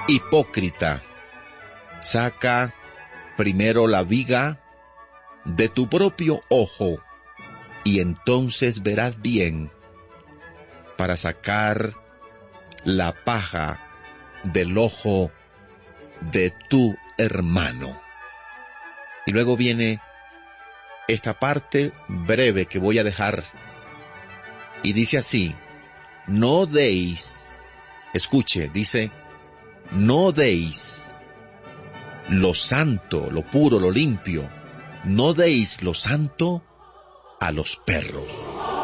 Hipócrita, saca primero la viga de tu propio ojo, y entonces verás bien para sacar la paja del ojo de tu hermano. Y luego viene esta parte breve que voy a dejar, y dice así: no deis, escuche, dice, no deis lo santo, lo puro, lo limpio, no deis lo santo a los perros.